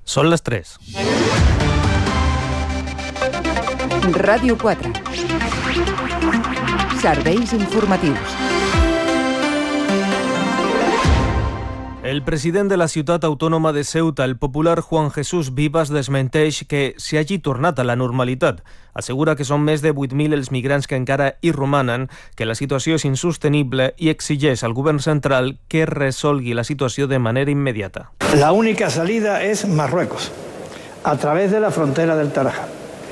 Són les 3. Ràdio 4. Serveis informatius. El president de la ciutat autònoma de Ceuta, el popular Juan Jesús Vivas, desmenteix que s'hi hagi tornat a la normalitat. Assegura que són més de 8.000 els migrants que encara hi romanen, que la situació és insostenible i exigeix al govern central que resolgui la situació de manera immediata. La única salida es Marruecos, a través de la frontera del Tarajal.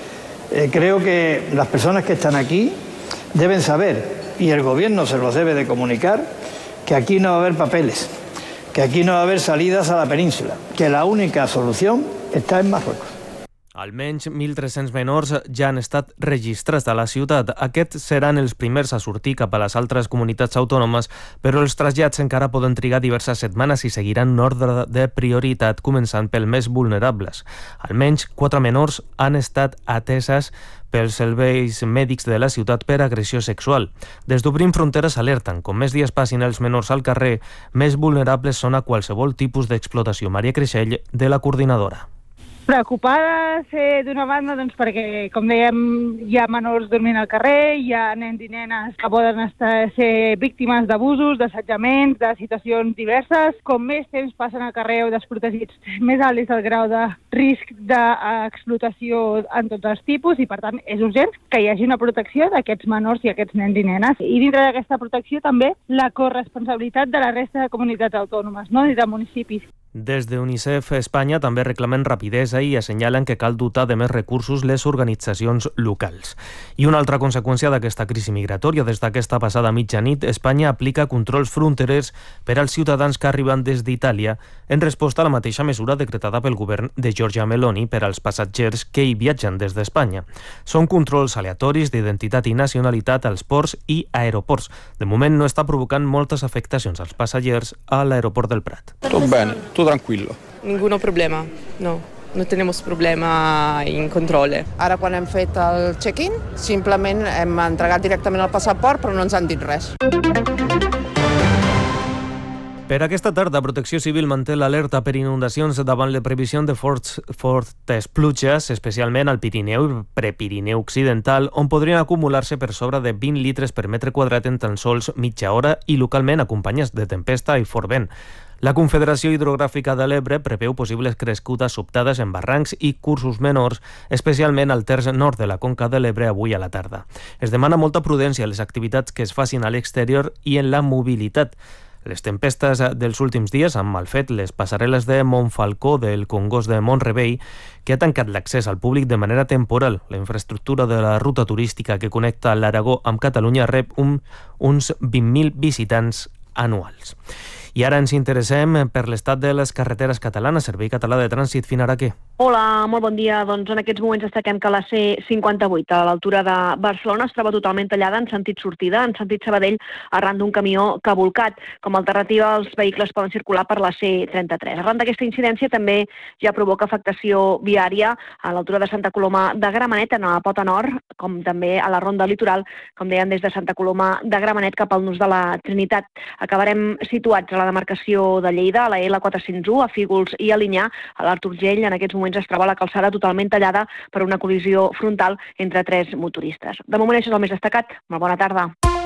Creo que las personas que están aquí deben saber, y el gobierno se los debe de comunicar, que aquí no va a haber papeles, que aquí no va a haver salidas a la península, que la única solución está en Marruecos. Almenys 1.300 menors ja han estat registrats a la ciutat. Aquests seran els primers a sortir cap a les altres comunitats autònomes, però els trasllats encara poden trigar diverses setmanes i seguiran un ordre de prioritat, començant pel més vulnerables. Almenys 4 menors han estat ateses pels serveis mèdics de la ciutat per agressió sexual. Des d'Obrim Fronteres alerten, com més dies passin els menors al carrer, més vulnerables són a qualsevol tipus d'explotació. Maria Creixell, de la coordinadora. Preocupades d'una banda perquè, com dèiem, hi ha menors dormint al carrer, hi ha nens i nenes que poden ser víctimes d'abusos, d'assetjaments, de situacions diverses. Com més temps passen al carrer o desprotegits, més alt és el grau de risc d'explotació en tots els tipus i, per tant, és urgent que hi hagi una protecció d'aquests menors i aquests nens i nenes. I dintre d'aquesta protecció també la corresponsabilitat de la resta de comunitats autònomes, no? I de municipis. Des de UNICEF Espanya també reclamen rapidesa i assenyalen que cal dotar de més recursos les organitzacions locals. I una altra conseqüència d'aquesta crisi migratòria, des d'aquesta passada mitjanit, Espanya aplica controls fronterers per als ciutadans que arriben des d'Itàlia en resposta a la mateixa mesura decretada pel govern de Giorgia Meloni per als passatgers que hi viatgen des d'Espanya. Són controls aleatoris d'identitat i nacionalitat als ports i aeroports. De moment no està provocant moltes afectacions als passatgers a l'aeroport del Prat. Tot bene, tutto tranquillo. Ningún problema, no. No tenemos problema en controle. Ara quan hem fet el check-in, simplement hem entregat directament el passaport, però no ens han dit res. Per aquesta tarda, Protecció Civil manté l'alerta per inundacions davant la previsió de fortes pluges, especialment al Pirineu i Prepirineu Occidental, on podrien acumular-se per sobre de 20 litres per metre quadrat en tan sols mitja hora i localment acompanyats de tempesta i fort vent. La Confederació Hidrogràfica de l'Ebre preveu possibles crescudes sobtades en barrancs i cursos menors, especialment al terç nord de la conca de l'Ebre avui a la tarda. Es demana molta prudència a les activitats que es facin a l'exterior i en la mobilitat. Les tempestes dels últims dies han malfet les passarel·les de Montfalcó del Congost de Mont-rebei, que ha tancat l'accés al públic de manera temporal. La infraestructura de la ruta turística que connecta l'Aragó amb Catalunya rep uns 20.000 visitants anuals. I ara ens interessem per l'estat de les carreteres catalanes. Servei Català de Trànsit, fins ara què? Hola, molt bon dia. Doncs en aquests moments destaquem que la C58 a l'altura de Barcelona es troba totalment tallada en sentit sortida, en sentit Sabadell, arran d'un camió que ha volcat. Com a alternativa, els vehicles poden circular per la C33. Arran d'aquesta incidència també ja provoca afectació viària a l'altura de Santa Coloma de Gramenet, en la Pota Nord, com també a la Ronda Litoral, com deien, des de Santa Coloma de Gramenet cap al nus de la Trinitat. Acabarem situats a la demarcació de Lleida, a la L401, a Fígols i a Linyà. A l'Art Urgell en aquests moments es troba la calçada totalment tallada per una col·lisió frontal entre 3 motoristes. De moment això és el més destacat. Molt bona tarda.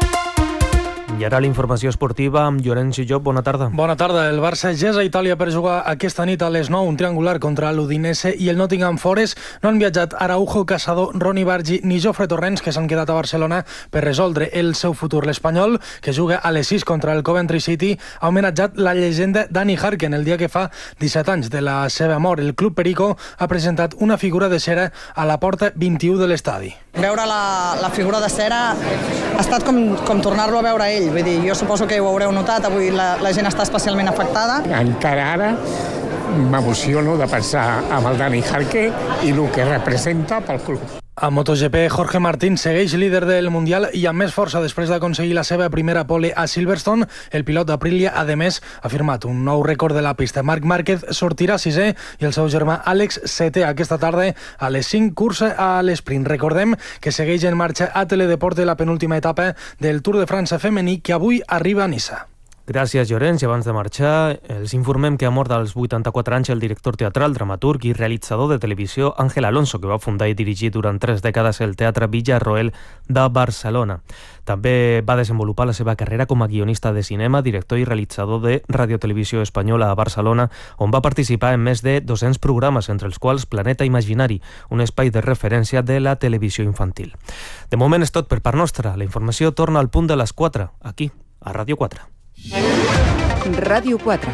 I ara la informació esportiva amb Llorenç Llop. Bona tarda. Bona tarda. El Barça ja és a Itàlia per jugar aquesta nit a les 9 un triangular contra l'Udinese i el Nottingham Forest. No han viatjat Araujo, Casado, Roni Bargi ni Jofre Torrents, que s'han quedat a Barcelona per resoldre el seu futur. L'Espanyol, que juga a les 6 contra el Coventry City, ha homenatjat la llegenda Danny Harken el dia que fa 17 anys de la seva mort. El Club Perico ha presentat una figura de cera a la porta 21 de l'estadi. Veure la figura de cera ha estat com tornar-lo a veure ell. Vull dir, jo suposo que ho haureu notat, avui la gent està especialment afectada. Encara ara m'emociono de pensar amb el Danny Harken i el que representa pel club. A MotoGP, Jorge Martín segueix líder del Mundial i amb més força després d'aconseguir la seva primera pole a Silverstone. El pilot d'Aprilia, a més, ha firmat un nou rècord de la pista. Marc Márquez sortirà 6è i el seu germà Àlex 7è aquesta tarda a les 5 curses a l'esprint. Recordem que segueix en marxa a Teledeporte la penúltima etapa del Tour de França femení que avui arriba a Niça. Gràcies, Llorenç. I abans de marxar, els informem que ha mort als 84 anys el director teatral, dramaturg i realitzador de televisió Ángel Alonso, que va fundar i dirigir durant 3 dècades el Teatre Villarroel de Barcelona. També va desenvolupar la seva carrera com a guionista de cinema, director i realitzador de Radiotelevisió Espanyola a Barcelona, on va participar en més de 200 programes, entre els quals Planeta Imaginari, un espai de referència de la televisió infantil. De moment és tot per part nostra. La informació torna al punt de les 4, aquí, a Ràdio 4. Ràdio 4.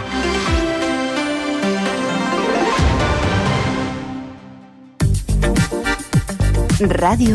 Ràdio